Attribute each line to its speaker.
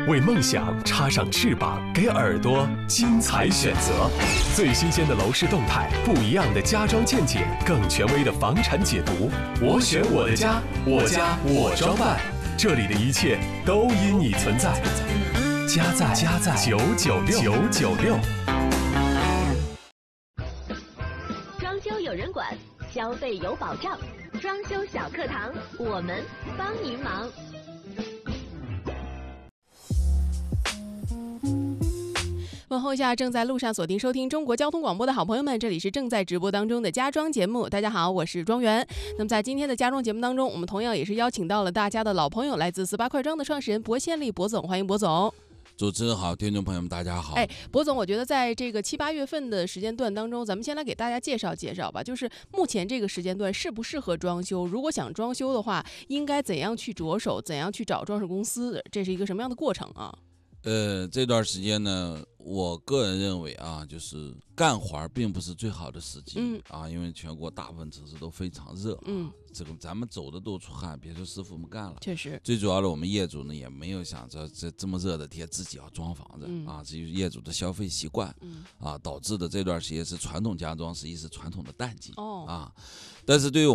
Speaker 1: 为梦想插上翅膀，给耳朵精彩选择。最新鲜的楼市动态，不一样的家装见解，更权威的房产解读。我选我的家，我家我装扮，这里的一切都因你存在。家在996。
Speaker 2: 装修有人管，消费有保障。装修小课堂，我们帮您忙。
Speaker 3: 问候一下正在路上锁定收听中国交通广播的好朋友们，这里是正在直播当中的家装节目。大家好，我是庄园。那么在今天的家装节目当中，我们同样也是邀请到了大家的老朋友，来自18快装的创始人薄宪利薄总，欢迎薄总。
Speaker 4: 主持人好，听众朋友们大家好。
Speaker 3: 薄总，我觉得在这个7、8月份的时间段当中，咱们先来给大家介绍介绍吧，就是目前这个时间段适不适合装修？如果想装修的话，应该怎样去着手？怎样去找装饰公司？这是一个什么样的过程啊？
Speaker 4: 这段时间呢，我个人认为啊，就是干活并不是最好的时机，因为全国大部分城市都非常热，这个咱们走的都出汗，别说师傅们干了。
Speaker 3: 确实，
Speaker 4: 最主要的，我们业主呢也没有想着这么热的天自己要装房子，至于业主的消费习惯，导致的这段时间是传统家装实际是传统的淡季，但是对于我